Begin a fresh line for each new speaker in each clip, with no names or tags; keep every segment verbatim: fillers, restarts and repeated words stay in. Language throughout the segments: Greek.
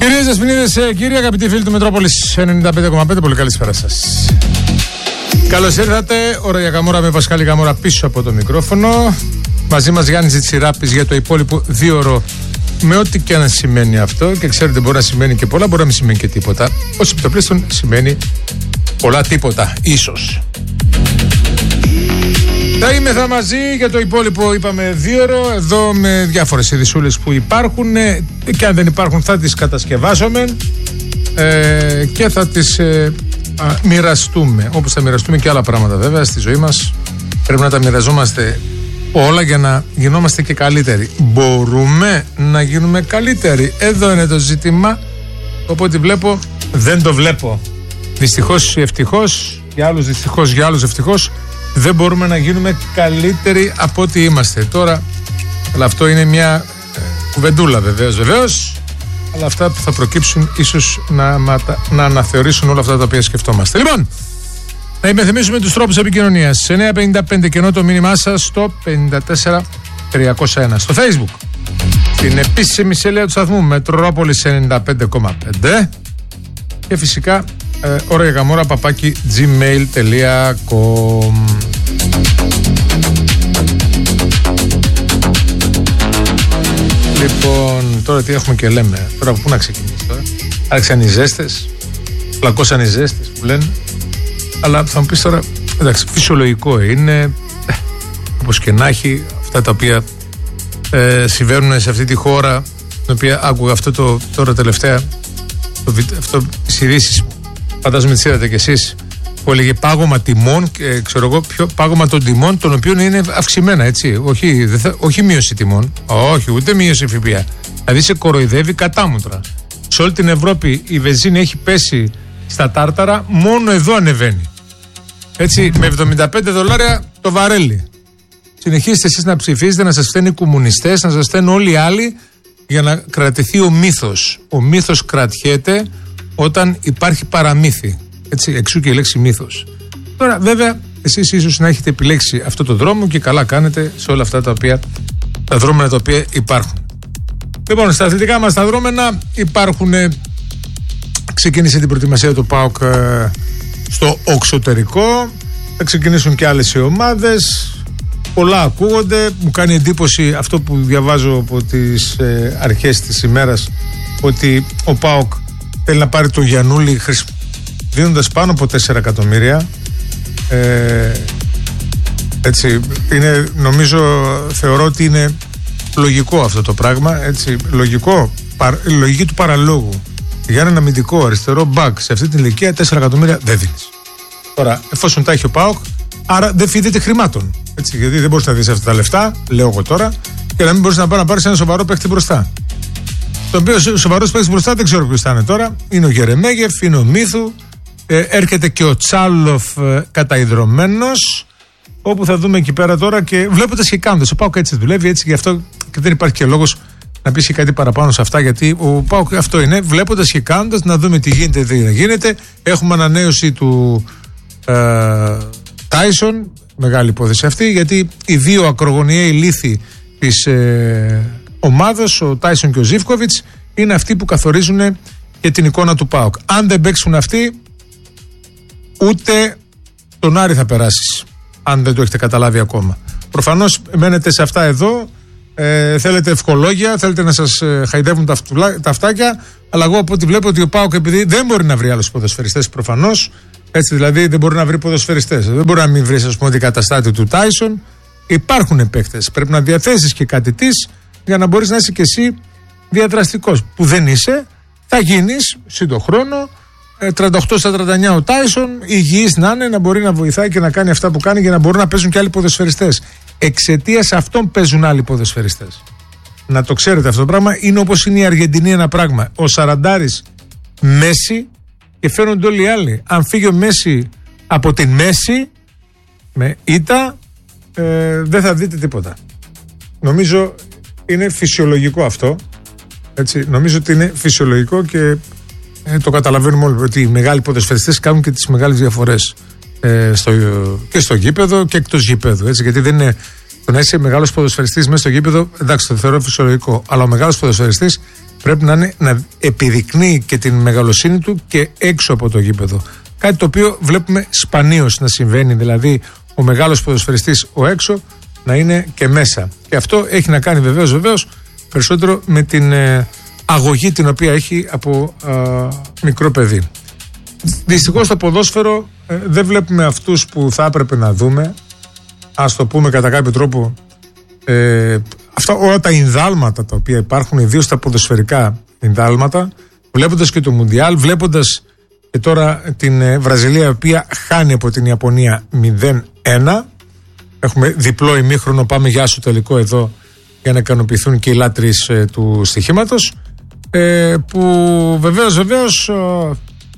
Κυρίες, δεσποινίδες, κύριοι, αγαπητοί φίλοι του Μετρόπολης ενενήντα πέντε κόμμα πέντε, πολύ καλησπέρα σας. Καλώς ήρθατε, ώρα για Γαμόρα με Πασχάλη Γαμόρα πίσω από το μικρόφωνο. Μαζί μας Γιάννης Ζητσιράπης για το υπόλοιπο δύο ώρο, με ό,τι και να σημαίνει αυτό. Και ξέρετε, μπορεί να σημαίνει και πολλά, μπορεί να μην σημαίνει και τίποτα. Ως επιτοπλίστων σημαίνει πολλά τίποτα, ίσως. Θα είμαι θα μαζί για το υπόλοιπο, είπαμε, δύο ώρο, εδώ με διάφορες ειδησούλες που υπάρχουν, και αν δεν υπάρχουν θα τις κατασκευάσουμε ε, και θα τις ε, α, μοιραστούμε, όπως θα μοιραστούμε και άλλα πράγματα βέβαια στη ζωή μας. Πρέπει να τα μοιραζόμαστε όλα για να γινόμαστε και καλύτεροι. Μπορούμε να γίνουμε καλύτεροι, εδώ είναι το ζήτημα. Οπότε βλέπω, δεν το βλέπω. Δυστυχώς ή ευτυχώς, για άλλους δυστυχώς, για άλλους ευτυχώς, δεν μπορούμε να γίνουμε καλύτεροι από ό,τι είμαστε τώρα. Αλλά αυτό είναι μια ε, κουβεντούλα βεβαίως, βεβαίως. Αλλά αυτά που θα προκύψουν ίσως να, να αναθεωρήσουν όλα αυτά τα οποία σκεφτόμαστε. Λοιπόν, να υπενθυμίσουμε τους τρόπους επικοινωνίας. εννιά πενήντα πέντε και ενώ το μήνυμά σας στο πενήντα τέσσερα τριακόσια ένα. Στο Facebook, στην επίσημη σελίδα του σταθμού Μετρόπολης ενενήντα πέντε κόμμα πέντε. Και φυσικά ε, ώρα για Γαμόρα παπάκι gmail τελεία com. Λοιπόν, τώρα τι έχουμε και λέμε. Τώρα από πού να ξεκινήσει τώρα. Άρχισαν οι ζέστες, πλακώσαν οι ζέστες που λένε. Αλλά θα μου πεις τώρα, εντάξει, φυσιολογικό είναι, ε, όπως και να έχει, αυτά τα οποία ε, συμβαίνουν σε αυτή τη χώρα, την οποία άκουγα αυτό το τώρα τελευταία, το, αυτό, τις ειδήσεις, φαντάζομαι τις είδατε κι εσείς, που έλεγε πάγωμα τιμών, και ξέρω εγώ, ποιο, πάγωμα των τιμών, των οποίων είναι αυξημένα, έτσι. Όχι, δεν θα, όχι μείωση τιμών, όχι, ούτε μείωση ΦΠΑ. Δηλαδή σε κοροϊδεύει κατάμουτρα. Σε όλη την Ευρώπη η βενζίνη έχει πέσει στα τάρταρα, μόνο εδώ ανεβαίνει. Έτσι, με εβδομήντα πέντε δολάρια το βαρέλι. Συνεχίστε εσείς να ψηφίζετε, να σας φταίνουν οι κομμουνιστές, να σας φταίνουν όλοι οι άλλοι, για να κρατηθεί ο μύθος. Ο μύθος κρατιέται όταν υπάρχει παραμύθι. Έτσι, εξού και η λέξη μύθος. Τώρα, βέβαια, εσείς ίσως να έχετε επιλέξει αυτό το δρόμο και καλά κάνετε σε όλα αυτά τα οποία, τα δρόμενα τα οποία υπάρχουν. Λοιπόν, στα αθλητικά μας τα δρόμενα υπάρχουν. Ξεκίνησε την προετοιμασία του ΠΑΟΚ ε, στο εξωτερικό. Θα ξεκινήσουν και άλλες οι ομάδες. Πολλά ακούγονται. Μου κάνει εντύπωση αυτό που διαβάζω από τις ε, αρχές της ημέρας, ότι ο ΠΑΟΚ θέλει να πάρει τον Γιαννούλη δίνοντας πάνω από τέσσερα εκατομμύρια. Ε, έτσι, είναι, νομίζω, θεωρώ ότι είναι λογικό αυτό το πράγμα. Έτσι, λογικό, παρ, λογική του παραλόγου. Για έναν αμυντικό αριστερό μπακ σε αυτή την ηλικία τέσσερα εκατομμύρια δεν δίνεις. Τώρα, εφόσον τα έχει ο ΠΑΟΚ, άρα δεν φίδεται χρημάτων. Έτσι, γιατί δεν μπορείς να δεις αυτά τα λεφτά, λέω εγώ τώρα, και να μην μπορείς να πάρεις ένα σοβαρό παίχτη μπροστά. Το οποίο σοβαρός παίχτη μπροστά δεν ξέρω ποιος θα είναι τώρα. Είναι ο Γερεμέγεφ, είναι ο Μίθου, ε, έρχεται και ο Τσάλοφ ε, καταϊδρωμένος. Όπου θα δούμε εκεί πέρα τώρα και βλέποντας και κάνοντας. Ο ΠΑΟΚ έτσι δουλεύει, έτσι, γι' αυτό και δεν υπάρχει και λόγος να πεις και κάτι παραπάνω σε αυτά, γιατί ο ΠΑΟΚ αυτό είναι, βλέποντας και κάνοντας, να δούμε τι γίνεται, τι γίνεται. Έχουμε ανανέωση του Τάισον, ε, μεγάλη υπόθεση αυτή, γιατί οι δύο ακρογωνιαίοι λύθοι της ε, ομάδας, ο Τάισον και ο Ζίβκοβιτς, είναι αυτοί που καθορίζουν και την εικόνα του ΠΑΟΚ. Αν δεν παίξουν αυτοί, ούτε τον Άρη θα περάσεις, αν δεν το έχετε καταλάβει ακόμα. Προφανώς μένετε σε αυτά εδώ. Ε, θέλετε ευκολόγια, θέλετε να σας ε, χαϊδεύουν τα, φτουλά, τα αυτάκια, αλλά εγώ από ό,τι βλέπω ότι ο ΠΑΟΚ, επειδή δεν μπορεί να βρει άλλους ποδοσφαιριστές προφανώς, έτσι δηλαδή δεν μπορεί να βρει ποδοσφαιριστές, δεν μπορεί να μην βρει, ας πούμε, την καταστάτη του Τάισον. Υπάρχουν παίκτες, πρέπει να διαθέσεις και κάτι της για να μπορείς να είσαι και εσύ διαδραστικός, που δεν είσαι. Θα γίνεις σύντο χρόνο, ε, τριάντα οκτώ στα τριάντα εννιά ο Τάισον, υγιής να είναι, να μπορεί να βοηθάει και να κάνει αυτά που κάνει για να μπορούν να παίζουν και άλλοι ποδοσφαιριστές. Εξαιτίας αυτών παίζουν άλλοι ποδοσφαιριστές. Να το ξέρετε αυτό το πράγμα. Είναι όπως είναι η Αργεντινή ένα πράγμα. Ο Σαραντάρης Μέση και φαίνονται όλοι οι άλλοι. Αν φύγει ο Μέση από την μέση με ήττα, ε, δεν θα δείτε τίποτα. Νομίζω είναι φυσιολογικό αυτό. Έτσι, νομίζω ότι είναι φυσιολογικό και ε, το καταλαβαίνουμε όλοι, ότι οι μεγάλοι ποδοσφαιριστές κάνουν και τις μεγάλες διαφορές. Ε, στο, και στο γήπεδο και εκτός γήπεδου. Έτσι, γιατί δεν είναι. Το να είσαι μεγάλος ποδοσφαιριστής μέσα στο γήπεδο, εντάξει, το θεωρώ φυσιολογικό. Αλλά ο μεγάλος ποδοσφαιριστής πρέπει να, είναι, να επιδεικνύει και την μεγαλοσύνη του και έξω από το γήπεδο. Κάτι το οποίο βλέπουμε σπανίως να συμβαίνει, δηλαδή ο μεγάλος ποδοσφαιριστής ο έξω να είναι και μέσα. Και αυτό έχει να κάνει βεβαίως, βεβαίως περισσότερο με την ε, αγωγή την οποία έχει από ε, μικρό παιδί. Δυστυχώς στο ποδόσφαιρο ε, δεν βλέπουμε αυτούς που θα έπρεπε να δούμε, ας το πούμε κατά κάποιο τρόπο, ε, αυτά όλα τα ινδάλματα τα οποία υπάρχουν, ιδίως τα ποδοσφαιρικά ινδάλματα, βλέποντας και το Μουντιάλ, βλέποντας και τώρα την ε, Βραζιλία, η οποία χάνει από την Ιαπωνία μηδέν ένα. Έχουμε διπλό ημίχρονο, πάμε γεια σου τελικό εδώ για να ικανοποιηθούν και οι λάτρεις ε, του στοιχήματος, ε, που βεβαίως βεβαίως ε,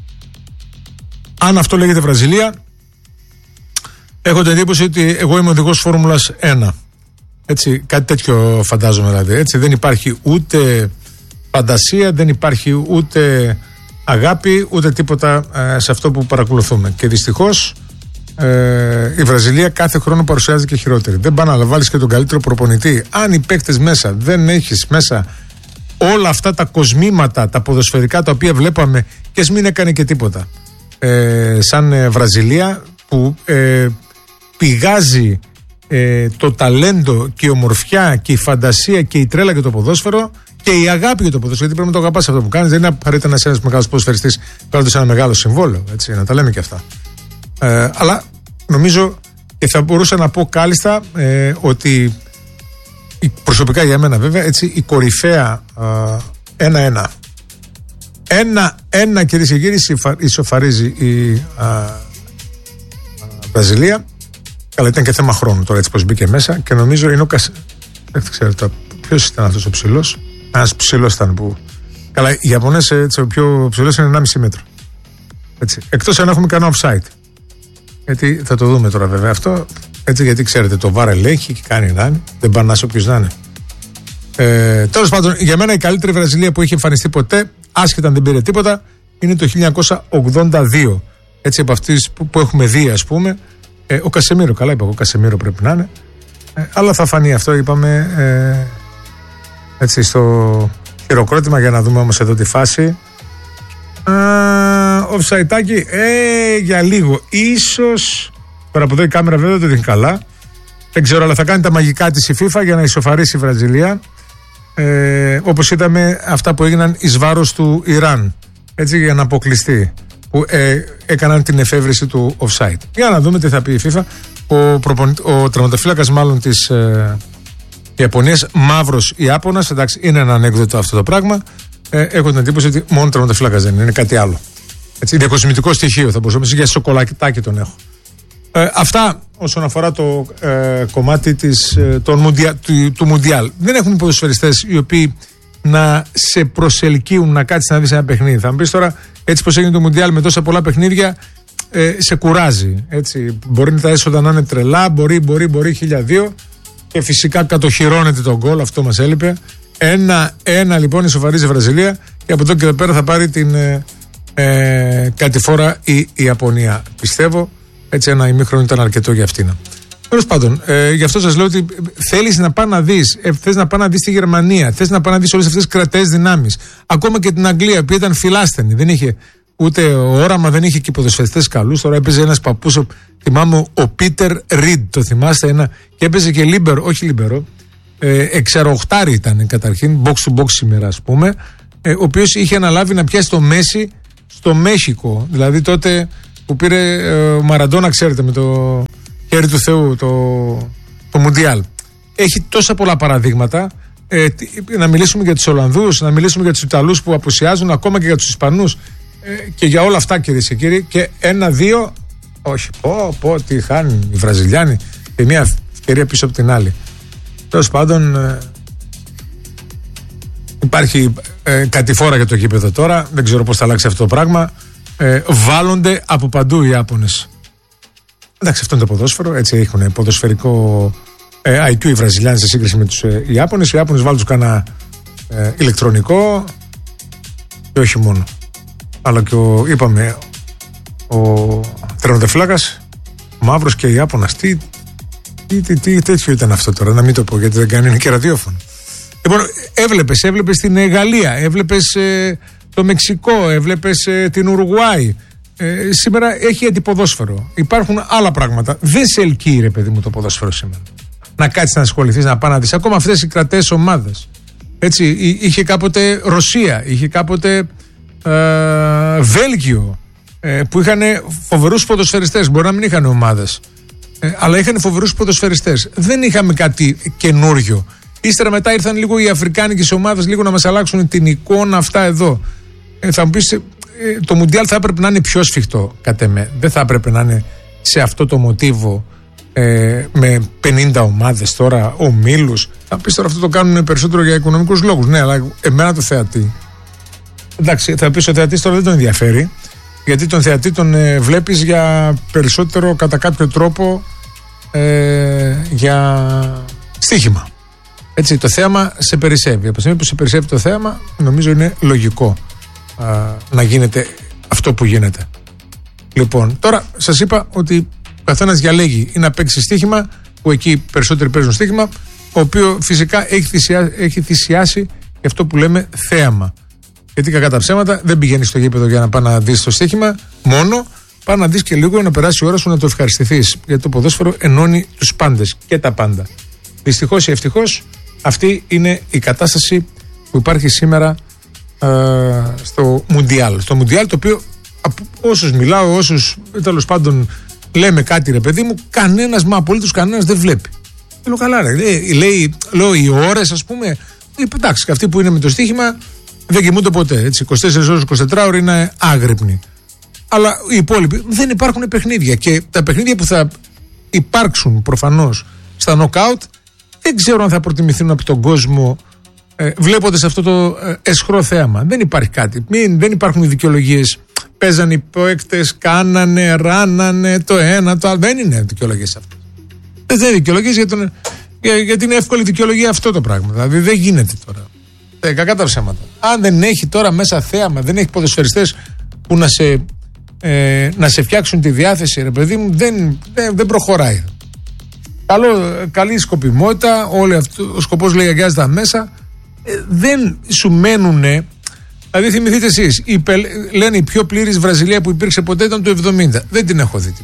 αν αυτό λέγεται Βραζιλία, έχω την εντύπωση ότι εγώ είμαι οδηγός Φόρμουλας ένα. Έτσι, κάτι τέτοιο φαντάζομαι δηλαδή. Έτσι, δεν υπάρχει ούτε φαντασία, δεν υπάρχει ούτε αγάπη, ούτε τίποτα ε, σε αυτό που παρακολουθούμε. Και δυστυχώς ε, η Βραζιλία κάθε χρόνο παρουσιάζεται και χειρότερη. Δεν πάνε να βάλεις και τον καλύτερο προπονητή. Αν οι παίκτες μέσα δεν έχεις μέσα όλα αυτά τα κοσμήματα, τα ποδοσφαιρικά τα οποία βλέπαμε, και ας μην έκανε και τίποτα. Ε, σαν ε, Βραζιλία που ε, πηγάζει ε, το ταλέντο και η ομορφιά και η φαντασία και η τρέλα για το ποδόσφαιρο και η αγάπη για το ποδόσφαιρο, γιατί πρέπει να το αγαπάς αυτό που κάνεις. Δεν είναι απαραίτητα να είσαι ένας μεγάλος ποδοσφαιριστής παίρνοντας ένα μεγάλο συμβόλαιο, έτσι, να τα λέμε και αυτά. Ε, αλλά νομίζω και θα μπορούσα να πω κάλλιστα ε, ότι προσωπικά για μένα βέβαια, έτσι, η κορυφαία ένα-ένα ένα-ένα κυρίες και κύριοι ισοφαρίζει η α, α, Βραζιλία. Καλά, ήταν και θέμα χρόνου τώρα, έτσι πως μπήκε μέσα, και νομίζω είναι ο Κασ... δεν ξέρω τώρα ποιος ήταν αυτός ο ψηλός. Ένας ψηλός ήταν που... Καλά, οι Ιαπωνές, έτσι, ο πιο ψηλός είναι ενάμιση μέτρο. Έτσι. Εκτός αν έχουμε κανένα offside. Γιατί θα το δούμε τώρα βέβαια αυτό. Έτσι, γιατί ξέρετε, το βάρ ελέγχει και κάνει να είναι. Δεν πάνε να είσαι όποιος να είναι. Ε, τέλος πάντων, για μένα η καλύτερη Βραζιλία που έχει εμφανιστεί ποτέ, άσχετα αν δεν πήρε τίποτα, είναι το χίλια εννιακόσια ογδόντα δύο. Έτσι, από αυτές που, που έχουμε δει, ας πούμε. Ε, ο Κασεμίρο, καλά είπα, ο Κασεμίρο πρέπει να είναι. Ε, αλλά θα φανεί αυτό, είπαμε. Ε, έτσι, στο χειροκρότημα, για να δούμε όμως εδώ τη φάση. Offside-άκι, ε, για λίγο. Ίσως. Τώρα από εδώ η κάμερα βέβαια δεν το δείχνει καλά. Δεν ξέρω, αλλά θα κάνει τα μαγικά της η FIFA για να ισοφαρίσει η Βραζιλία. Ε, όπως είδαμε αυτά που έγιναν εις βάρος του Ιράν. Έτσι, για να αποκλειστεί. Που ε, έκαναν την εφεύρεση του offside. Για να δούμε τι θα πει η FIFA. Ο, προπονη... ο τραυματοφύλακας μάλλον της ε, Ιαπωνίας, μαύρος Ιάπωνας. Εντάξει, είναι ένα ανέκδοτο αυτό το πράγμα. Ε, έχω την εντύπωση ότι μόνο τραυματοφύλακας δεν είναι, είναι κάτι άλλο. Έτσι, διακοσμητικό στοιχείο θα μπορούσαμε, για σοκολατάκι τον έχω. Ε, αυτά όσον αφορά το ε, κομμάτι της, ε, τον μουντια, του, του Μουντιάλ. Δεν έχουμε ποδοσφαιριστές οι οποίοι να σε προσελκύουν να κάτσεις να δεις ένα παιχνίδι. Θα μου πεις τώρα, έτσι πως έγινε το Μουντιάλ με τόσα πολλά παιχνίδια, ε, σε κουράζει. Έτσι. Μπορεί τα έσοδα να είναι τρελά, μπορεί, μπορεί, μπορεί χίλια δύο, και φυσικά κατοχυρώνεται τον γκολ, αυτό μας έλειπε. Ένα, ένα λοιπόν ισοφαρίζει η Βραζιλία, και από εδώ και πέρα θα πάρει την ε, ε, κατηφόρα η, η Ιαπωνία. Πιστεύω. Έτσι, ένα ημίχρονο ήταν αρκετό για αυτήν. Τέλος πάντων, ε, γι' αυτό σας λέω ότι θέλεις να πας να δεις, ε, θες να πας να δεις τη Γερμανία, θες να πας να δεις όλες αυτές τις κρατές δυνάμεις. Ακόμα και την Αγγλία, που ήταν φιλάστενη, δεν είχε ούτε όραμα, δεν είχε και ποδοσφαιριστές καλούς. Τώρα έπαιζε ένας παππούς, θυμάμαι, ο Πίτερ Ριντ, το θυμάστε, ένα, και έπαιζε και λίμπερο, όχι λίμπερο, ε, εξαροχτάρι ήταν καταρχήν, box to box σήμερα, ας πούμε, ε, ο οποίος είχε αναλάβει να πιάσει το Μέση στο Μέχικο, δηλαδή τότε που πήρε ε, ο Μαραντόνα, ξέρετε, με το χέρι του Θεού το, το Μουντιάλ. Έχει τόσα πολλά παραδείγματα. Ε, να μιλήσουμε για τους Ολλανδούς, να μιλήσουμε για τους Ιταλούς που απουσιάζουν, ακόμα και για τους Ισπανούς, ε, και για όλα αυτά, κυρίες και κύριοι. Και ένα-δύο, όχι, πω, πω, τι χάνει οι Βραζιλιάνοι, και μια ευκαιρία πίσω από την άλλη. Τέλος πάντων, ε, υπάρχει ε, κατηφόρα για το γήπεδο τώρα. Δεν ξέρω πώς θα αλλάξει αυτό το πράγμα. Ε, βάλλονται από παντού οι Ιάπωνες. Εντάξει, αυτό είναι το ποδόσφαιρο. Έτσι έχουν ποδοσφαιρικό ε, άι κιου οι Βραζιλιάνοι σε σύγκριση με τους ε, Ιάπωνες. Οι Ιάπωνες βάλουν τους κάνα ε, ηλεκτρονικό, και όχι μόνο. Αλλά και ο, είπαμε, ο τερματοφύλακας μαύρος και Ιάπωνας. Τι, τι, τι, τι τέτοιο ήταν αυτό τώρα, να μην το πω, γιατί δεν κάνει, είναι και ραδιόφωνο. Λοιπόν, έβλεπες, έβλεπες την Γαλλία, έβλεπες ε, το Μεξικό, έβλεπες ε, την Ουρουγουάη. Ε, σήμερα έχει αντιποδόσφαιρο. Υπάρχουν άλλα πράγματα. Δεν σε ελκύει, ρε παιδί μου, το ποδόσφαιρο σήμερα. Να κάτσεις να ασχοληθείς, να πάει να δεις. Ακόμα αυτές οι κρατές ομάδες. Έτσι, είχε κάποτε Ρωσία, είχε κάποτε ε, Βέλγιο, ε, που είχαν φοβερούς ποδοσφαιριστές. Μπορεί να μην είχαν ομάδες, ε, αλλά είχαν φοβερούς ποδοσφαιριστές. Δεν είχαμε κάτι καινούριο. Ύστερα μετά ήρθαν λίγο οι αφρικάνικες ομάδες, λίγο να μας αλλάξουν την εικόνα, αυτά εδώ. Ε, θα μου πεις, ε, το Μουντιάλ θα έπρεπε να είναι πιο σφιχτό, κατ' εμέ. Δεν θα έπρεπε να είναι σε αυτό το μοτίβο, ε, με πενήντα ομάδες τώρα, ομίλους. Θα πεις τώρα αυτό το κάνουν περισσότερο για οικονομικούς λόγους. Ναι, αλλά εμένα το θεατή. Εντάξει, θα πεις ο θεατής τώρα δεν τον ενδιαφέρει, γιατί τον θεατή τον ε, βλέπεις για περισσότερο, κατά κάποιο τρόπο, ε, για στοίχημα. Έτσι, το θέαμα σε περισσεύει. Από τη στιγμή που σε περισσεύει το θέαμα, νομίζω είναι λογικό α, να γίνεται αυτό που γίνεται. Λοιπόν, τώρα σας είπα ότι ο καθένας διαλέγει ή να παίξει στοίχημα, που εκεί περισσότεροι παίζουν στοίχημα, ο οποίο φυσικά έχει θυσιάσει, έχει θυσιάσει και αυτό που λέμε θέαμα. Γιατί κακά τα ψέματα, δεν πηγαίνει στο γήπεδο για να πάει να δεις το στοίχημα μόνο, πάει να δεις και λίγο να περάσει η ώρα σου να το ευχαριστηθείς. Γιατί το ποδόσφαιρο ενώνει τους πάντες και τα πάντα. Δυστυχώς ή ευτυχώς, αυτή είναι η κατάσταση που υπάρχει σήμερα ε, στο Μουντιάλ. Στο Μουντιάλ, το οποίο από όσους μιλάω, όσους τέλος πάντων λέμε κάτι, ρε παιδί μου, κανένας, μα απολύτως κανένας δεν βλέπει. Λέω καλά, ρε. Λέει, λέει, λέω οι ώρες, ας πούμε. Εντάξει, και αυτοί που είναι με το στοίχημα δεν κοιμούνται ποτέ. Έτσι, είκοσι τέσσερις ώρες, είκοσι τέσσερις ώρες είναι άγρυπνοι. Αλλά οι υπόλοιποι δεν υπάρχουν παιχνίδια. Και τα παιχνίδια που θα υπάρξουν προφανώς στα νοκάουτ, δεν ξέρω αν θα προτιμηθούν από τον κόσμο, ε, βλέποντας αυτό το ε, εσχρό θέαμα. Δεν υπάρχει κάτι. Μην, δεν υπάρχουν δικαιολογίες. Παίζαν οι παίκτες, κάνανε, ράνανε το ένα, το άλλο. Δεν είναι δικαιολογίες αυτό. Δεν είναι δικαιολογίες για, τον, για, για την εύκολη δικαιολογία αυτό το πράγμα. Δηλαδή δεν γίνεται τώρα. Ε, κακά τα ψέματα. Αν δεν έχει τώρα μέσα θέαμα, δεν έχει ποδοσφαιριστές που να σε, ε, να σε φτιάξουν τη διάθεση, ρε παιδί μου, δεν, δεν, δεν προχωράει. Καλό, καλή σκοπιμότητα, όλο αυτό, ο σκοπός λέει αγιάζει τα μέσα, ε, δεν σου μένουνε. Δηλαδή θυμηθείτε εσείς, η, λένε η πιο πλήρης Βραζιλία που υπήρξε ποτέ ήταν το εβδομήντα. Δεν την έχω δει.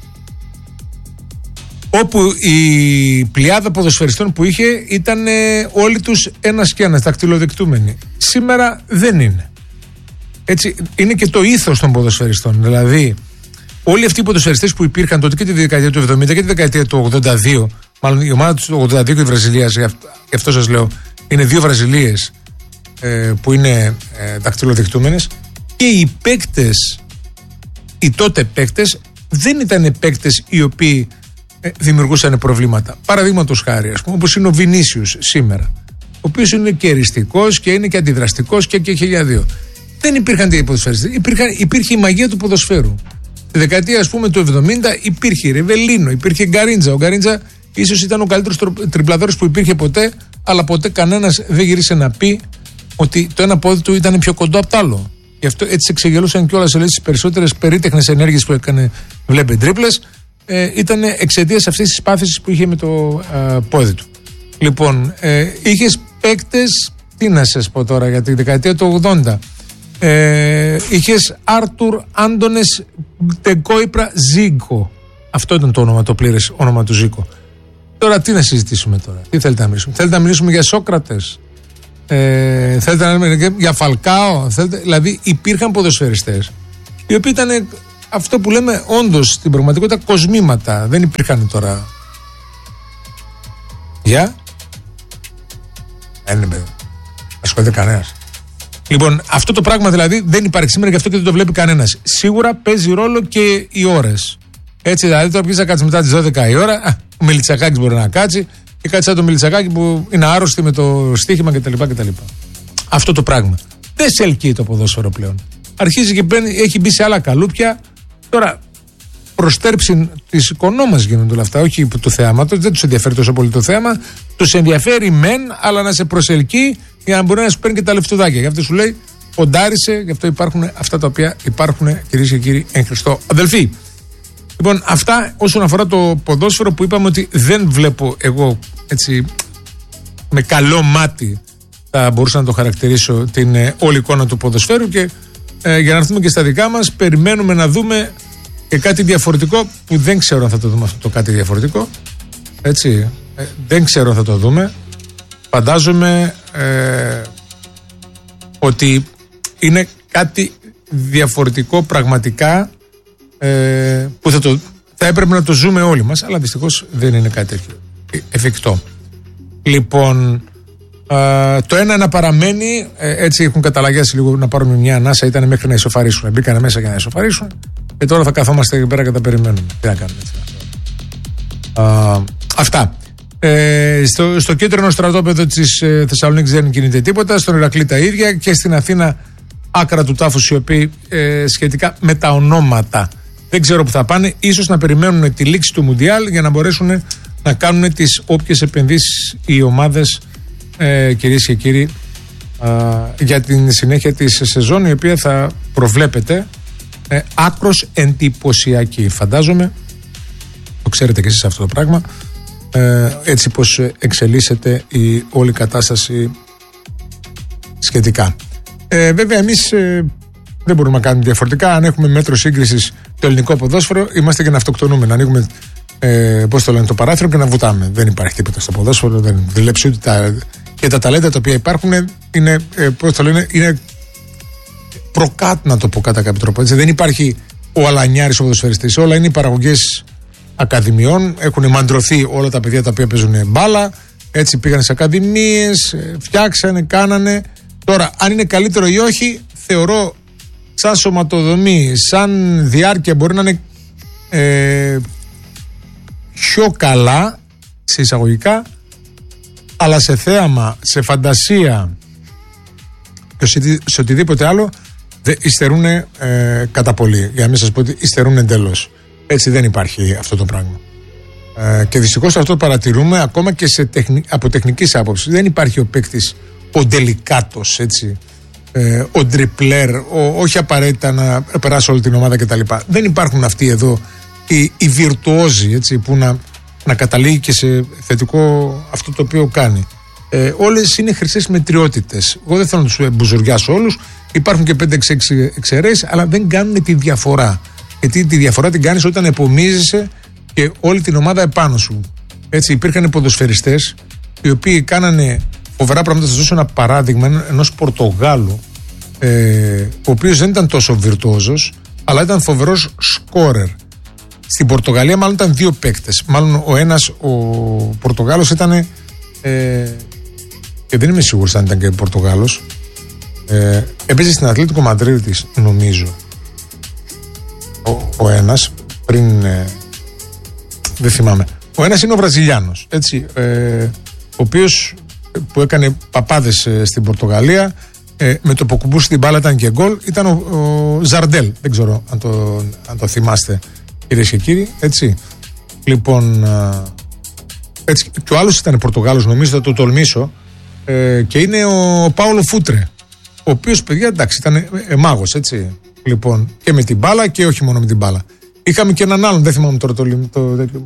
Όπου η πλειάδα ποδοσφαιριστών που είχε ήταν ε, όλοι τους ένας και ένας, δακτυλοδεικτούμενοι. Σήμερα δεν είναι. Έτσι, είναι και το ήθος των ποδοσφαιριστών. Δηλαδή, όλοι αυτοί οι ποδοσφαιριστές που υπήρχαν τότε και τη δεκαετία του εβδομήντα και τη δεκαετία του ογδόντα δύο, μάλλον η ομάδα του ογδόντα δύο και η Βραζιλία, γι' αυτό σας λέω, είναι δύο Βραζιλίες ε, που είναι ε, δακτυλοδεικτούμενες, και οι παίκτες, οι τότε παίκτες, δεν ήταν παίκτες οι οποίοι ε, δημιουργούσαν προβλήματα. Παραδείγματος χάρη, ας πούμε, όπως είναι ο Βινίσιους σήμερα, ο οποίος είναι και εριστικός και είναι και αντιδραστικός και, και χίλια δύο. Δεν υπήρχαν τέτοιοι ποδοσφαιριστές. Υπήρχε η μαγεία του ποδοσφαίρου. Τη δεκαετία, ας πούμε, του εβδομήντα υπήρχε Ριβελίνο, υπήρχε Γκαρίντζα. Ο Γκαρίντζα ίσως ήταν ο καλύτερος τριπλαδόρος που υπήρχε ποτέ, αλλά ποτέ κανένας δεν γύρισε να πει ότι το ένα πόδι του ήταν πιο κοντό από το άλλο. Γι' αυτό έτσι εξεγελούσαν κιόλας τις περισσότερες περίτεχνες ενέργειες που έκανε, βλέπε τρίπλες, ε, ήταν εξαιτίας αυτής της πάθησης που είχε με το ε, πόδι του. Λοιπόν, ε, είχες παίκτες, τι να σας πω τώρα, για τη δεκαετία του ογδόντα. Ε, είχες Άρτουρ Άντονες Ντεκόιπρα Ζίγκο. Αυτό ήταν το όνομα, το πλήρες όνομα του Ζίγκο. Τώρα τι να συζητήσουμε τώρα, τι θέλετε να μιλήσουμε? Θέλετε να μιλήσουμε για Σόκρατες, ε, θέλετε να μιλήσουμε για Φαλκάο, θέλετε, δηλαδή υπήρχαν ποδοσφαιριστές οι οποίοι ήταν αυτό που λέμε όντως στην πραγματικότητα κοσμήματα. Δεν υπήρχαν τώρα. Για δεν είναι, ασχολείται κανένας. Λοιπόν, αυτό το πράγμα δηλαδή δεν υπάρχει σήμερα, γι' αυτό και δεν το βλέπει κανένας. Σίγουρα παίζει ρόλο και οι ώρες. Έτσι, δηλαδή, τώρα ποιος θα κάτσει μετά τις δώδεκα η ώρα, α, ο Μιλιτσακάκης μπορεί να κάτσει, και κάτσει σαν το Μιλιτσακάκη που είναι άρρωστη με το στοίχημα κτλ. κτλ. Αυτό το πράγμα. Δεν σε ελκύει το ποδόσφαιρο πλέον. Αρχίζει και μπαίνει, έχει μπει σε άλλα καλούπια. Τώρα, προστέρψη της οικονόμας γίνονται όλα αυτά, όχι του θεάματος, δεν τους ενδιαφέρει τόσο πολύ το θέαμα. Τους ενδιαφέρει μεν, αλλά να σε προσελκύει για να μπορεί να σου παίρνει και τα λεφτουδάκια. Γι' αυτό σου λέει, ποντάρισε, γι' αυτό υπάρχουν αυτά τα οποία υπάρχουν, κυρίες και κύριοι, εν Χριστώ αδελφοί. Λοιπόν, αυτά όσον αφορά το ποδόσφαιρο, που είπαμε ότι δεν βλέπω εγώ έτσι με καλό μάτι θα μπορούσα να το χαρακτηρίσω την ε, όλη εικόνα του ποδοσφαίρου. Και ε, για να έρθουμε και στα δικά μας, περιμένουμε να δούμε και κάτι διαφορετικό, που δεν ξέρω αν θα το δούμε αυτό το κάτι διαφορετικό. Έτσι, ε, δεν ξέρω αν θα το δούμε. Φαντάζομαι ε, ότι είναι κάτι διαφορετικό πραγματικά, ε, που θα, το, θα έπρεπε να το ζούμε όλοι μας, αλλά δυστυχώς δεν είναι κάτι τέτοιο εφικτό. Λοιπόν, ε, το ένα να παραμένει, ε, έτσι έχουν καταλαγιάσει λίγο να πάρουν μια ανάσα, ήταν μέχρι να ισοφαρίσουν. Μπήκανε μέσα για να ισοφαρίσουν και τώρα θα καθόμαστε εκεί πέρα και τα περιμένουμε. Τι να κάνουμε έτσι. Ε, αυτά. Ε, στο, στο κίτρινο στρατόπεδο της ε, Θεσσαλονίκης δεν κινείται τίποτα. Στον Ηρακλή τα ίδια. Και στην Αθήνα άκρα του τάφους, οι οποίοι ε, σχετικά με τα ονόματα δεν ξέρω που θα πάνε. Ίσως να περιμένουν τη λήξη του Μουντιάλ για να μπορέσουν να κάνουν τις όποιες επενδύσεις οι ομάδες, ε, κυρίες και κύριοι, ε, για την συνέχεια της σεζόν, η οποία θα προβλέπεται ε, άκρος εντυπωσιακή. Φαντάζομαι, το ξέρετε και εσείς αυτό το πράγμα, ε, έτσι πως εξελίσσεται η όλη κατάσταση σχετικά. Ε, βέβαια εμείς ε, δεν μπορούμε να κάνουμε διαφορετικά. Αν έχουμε μέτρο σύγκρισης το ελληνικό ποδόσφαιρο, είμαστε και να αυτοκτονούμε, να ανοίγουμε ε, πώς το λένε, το παράθυρο και να βουτάμε. Δεν υπάρχει τίποτα στο ποδόσφαιρο, δεν δουλέψει ούτε τα, και τα ταλέντα τα οποία υπάρχουν είναι, ε, πώς το λένε, είναι προκάτ, να το πω κατά κάποιο τρόπο. Έτσι. Δεν υπάρχει ο Αλανιάρης ο ποδοσφαιριστής. Όλα είναι οι παραγωγές ακαδημιών. Έχουν μαντρωθεί όλα τα παιδιά τα οποία παίζουν μπάλα. Έτσι πήγαν σε ακαδημίες, φτιάξανε, κάνανε. Τώρα, αν είναι καλύτερο ή όχι, θεωρώ σαν σωματοδομή, σαν διάρκεια μπορεί να είναι ε, πιο καλά, σε εισαγωγικά, αλλά σε θέαμα, σε φαντασία και σε οτιδήποτε άλλο δε, υστερούν ε, κατά πολύ. Για να μην σας πω ότι υστερούν εντελώς. Έτσι δεν υπάρχει αυτό το πράγμα. Ε, και δυστυχώς αυτό το παρατηρούμε ακόμα και σε τεχνη, από τεχνικής άποψης. Δεν υπάρχει ο παίκτης ο ντελικάτος, έτσι, ε, ο ντριπλέρ, ο, όχι απαραίτητα να περάσει όλη την ομάδα κτλ. Δεν υπάρχουν αυτοί εδώ οι, οι βιρτουόζοι, έτσι, που να, να καταλήγει και σε θετικό αυτό το οποίο κάνει. Ε, όλες είναι χρυσές μετριότητες. Εγώ δεν θέλω να τους μπουζουριάσω όλους. Υπάρχουν και πέντε έξι εξαιρέσεις, αλλά δεν κάνουν τη διαφορά. Γιατί τη διαφορά την κάνεις όταν επομίζεσαι και όλη την ομάδα επάνω σου. Έτσι, υπήρχαν ποδοσφαιριστές οι οποίοι κάνανε φοβερά πράγματα. Θα σας δώσω ένα παράδειγμα ενός Πορτογάλου, ε, ο οποίος δεν ήταν τόσο βιρτουόζος, αλλά ήταν φοβερός σκόρερ. Στην Πορτογαλία μάλλον ήταν δύο παίκτες. Μάλλον ο ένας, ο Πορτογάλος ήταν, ε, και δεν είμαι σίγουρος αν ήταν και Πορτογάλος, ε, έπαιζε στην Ατλέτικο Μαδρίτης, νομίζω, ο, ο ένας, πριν, ε, δεν θυμάμαι. Ο ένας είναι ο Βραζιλιάνος, έτσι, ε, ο οποίος, που έκανε παπάδες ε, στην Πορτογαλία, ε, με το που κουμπούσε την μπάλα ήταν και γκολ, ήταν ο, ο Ζαρντέλ. Δεν ξέρω αν το, αν το θυμάστε, κυρίες και κύριοι, έτσι. Λοιπόν, ε, έτσι, και ο άλλος ήταν Πορτογάλος, νομίζω, θα το τολμήσω, ε, και είναι ο Πάολο Φούτρε, ο οποίος, παιδιά, εντάξει, ήταν ε, ε, μάγος, έτσι. Λοιπόν, και με την μπάλα και όχι μόνο με την μπάλα. Είχαμε και έναν άλλον, δεν θυμάμαι τώρα το, το, το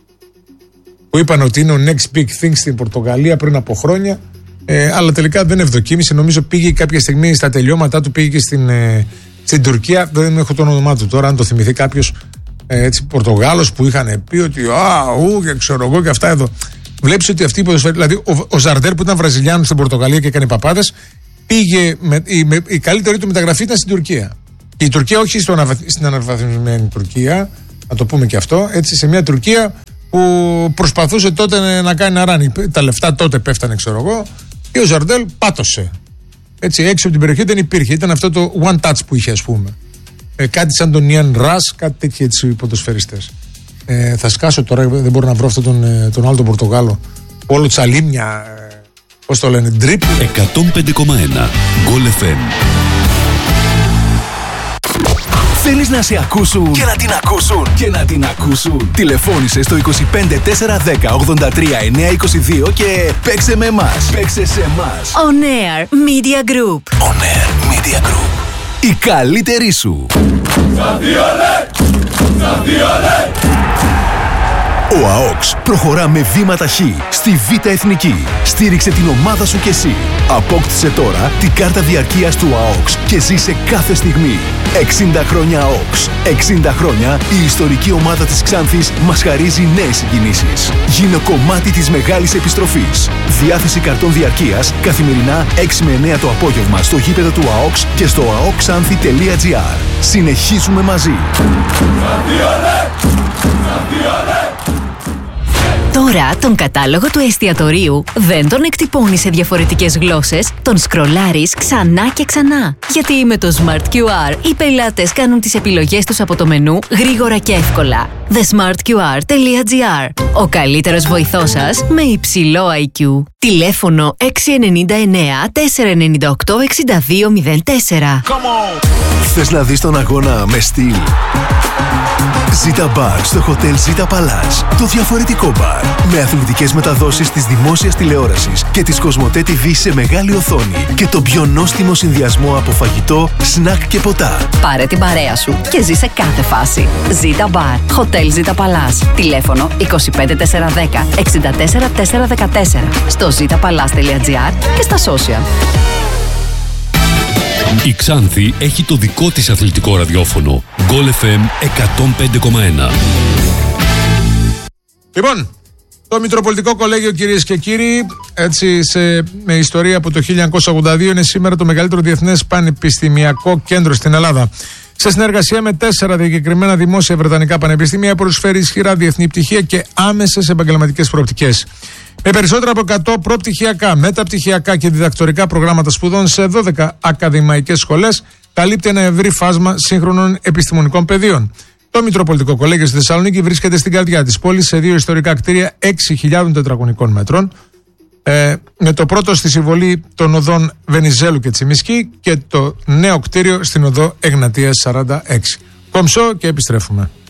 που είπαν ότι είναι ο next big thing στην Πορτογαλία πριν από χρόνια, ε, αλλά τελικά δεν ευδοκίμησε. Νομίζω πήγε κάποια στιγμή στα τελειώματά του, πήγε και στην, ε, στην Τουρκία. Δεν έχω το όνομά του τώρα, αν το θυμηθεί κάποιος, ε, έτσι, Πορτογάλος, που είχαν πει ότι α, ου, και ξέρω εγώ και αυτά εδώ. Βλέπεις ότι αυτοί οι ποδοσφαίρες, δηλαδή ο, ο Ζαρντέρ που ήταν Βραζιλιάνος στην Πορτογαλία και έκανε παπάδες, πήγε με, η, με, η καλύτερη του μεταγραφή ήταν στην Τουρκία. Και η Τουρκία, όχι στο, στην αναβαθμισμένη Τουρκία, να το πούμε και αυτό, έτσι, σε μια Τουρκία που προσπαθούσε τότε να κάνει να ράνει. Τα λεφτά τότε πέφτανε, ξέρω εγώ, και ο Ζαρντέλ πάτωσε. Έτσι, έξω από την περιοχή δεν υπήρχε. Ήταν αυτό το one touch που είχε, ας πούμε. Ε, κάτι σαν τον Ιαν Ρας, κάτι τέτοιοι έτσι ποδοσφαιριστές. Ε, θα σκάσω τώρα, δεν μπορώ να βρω αυτόν τον, τον άλλο τον Πορτογάλο. Όλο τσαλίμια, ε, πώς το λένε, ντρίπ.
εκατόν πέντε κόμμα ένα Γκολ εφ εμ. Θέλεις να σε ακούσουν και να την ακούσουν και να την ακούσουν. Τηλεφώνησε στο είκοσι πέντε τετρακόσια δέκα ογδόντα τρία εννιακόσια είκοσι δύο και παίξε με εμάς. Παίξε σε εμάς.
On Air Media Group.
On Air Media Group. Η καλύτερη σου. Ο ΑΟΚΣ προχωρά με βήματα χ στη Β' Εθνική. Στήριξε την ομάδα σου κι εσύ. Απόκτησε τώρα την κάρτα διαρκείας του ΑΟΚΣ και ζήσε κάθε στιγμή. εξήντα χρόνια ΑΟΚΣ. εξήντα χρόνια η ιστορική ομάδα της Ξάνθης μας χαρίζει νέες συγκινήσεις. Γίνε κομμάτι της μεγάλης επιστροφής. Διάθεση καρτών διαρκείας καθημερινά έξι με εννέα το απόγευμα στο γήπεδο του ΑΟΚΣ και στο αοκξάνθη τελεία τζι άρ. Συνεχίζουμε μαζί.
Τώρα τον κατάλογο του εστιατορίου δεν τον εκτυπώνεις σε διαφορετικές γλώσσες, τον σκρολάρεις ξανά και ξανά. Γιατί με το Smart κιου αρ οι πελάτες κάνουν τις επιλογές τους από το μενού γρήγορα και εύκολα. the smart q r τελεία τζι άρ. Ο καλύτερος βοηθός σας με υψηλό άι κιου. Τηλέφωνο έξι εννιά εννιά τέσσερα εννιά οκτώ έξι δύο μηδέν τέσσερα.
Θες να δεις τον αγώνα με στυλ? Ζήτα μπαρ στο Hotel Zita Palace. Το διαφορετικό μπαρ. Με αθλητικές μεταδόσεις της δημόσιας τηλεόρασης και της Κοσμοτέ τι βι σε μεγάλη οθόνη. Και το πιο νόστιμο συνδυασμό από φαγητό, σνακ και ποτά.
Πάρε την παρέα σου και ζει σε κάθε φάση. Zita Bar. Hotel Zita Palace. Τηλέφωνο είκοσι πέντε τετρακόσια δέκα εξήντα τέσσερα τετρακόσια δεκατέσσερα. Στο zita palace τελεία τζι άρ και στα social.
Η Ξάνθη έχει το δικό της αθλητικό ραδιόφωνο. Goal εφ εμ εκατόν πέντε κόμμα ένα.
Λοιπόν, το Μητροπολιτικό Κολέγιο, κυρίες και κύριοι, έτσι σε, με ιστορία από το χίλια εννιακόσια ογδόντα δύο, είναι σήμερα το μεγαλύτερο διεθνές πανεπιστημιακό κέντρο στην Ελλάδα. Σε συνεργασία με τέσσερα διακεκριμένα δημόσια βρετανικά πανεπιστήμια, προσφέρει ισχυρά διεθνή πτυχία και άμεσες επαγγελματικές προοπτικές. Με περισσότερα από εκατό προπτυχιακά, μεταπτυχιακά και διδακτορικά προγράμματα σπουδών σε δώδεκα ακαδημαϊκές σχολές, καλύπτει ένα ευρύ φάσμα σύγχρονων επιστημονικών πεδίων. Το Μητροπολιτικό Κολέγιο στη Θεσσαλονίκη βρίσκεται στην καρδιά της πόλης, σε δύο ιστορικά κτίρια έξι χιλιάδων τετραγωνικών μέτρων, ε, με το πρώτο στη συμβολή των οδών Βενιζέλου και Τσιμισκή και το νέο κτίριο στην οδό Εγνατίας σαράντα έξι. Κομψό και επιστρέφουμε.